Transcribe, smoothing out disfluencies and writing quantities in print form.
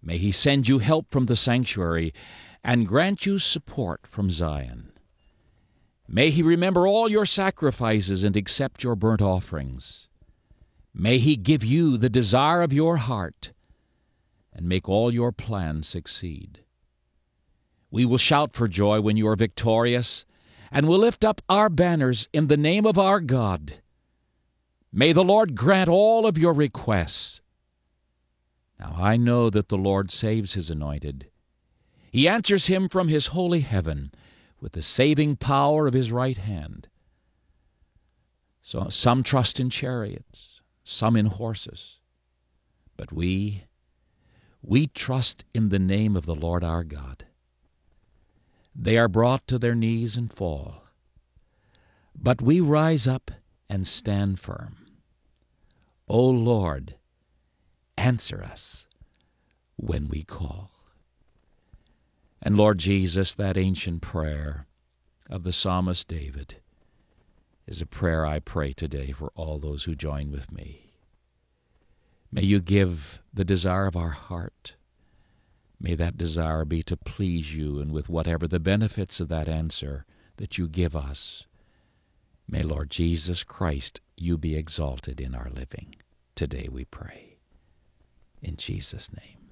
May he send you help from the sanctuary and grant you support from Zion. May he remember all your sacrifices and accept your burnt offerings. May he give you the desire of your heart and make all your plans succeed. We will shout for joy when you are victorious, and will lift up our banners in the name of our God. May the Lord grant all of your requests. Now I know that the Lord saves his anointed. He answers him from his holy heaven with the saving power of his right hand. So some trust in chariots, some in horses, but we trust in the name of the Lord our God. They are brought to their knees and fall, but we rise up and stand firm. O Lord, answer us when we call. And Lord Jesus, that ancient prayer of the psalmist David is a prayer I pray today for all those who join with me. May you give the desire of our heart. May that desire be to please you, and with whatever the benefits of that answer that you give us, may, Lord Jesus Christ, you be exalted in our living. Today we pray. In Jesus' name.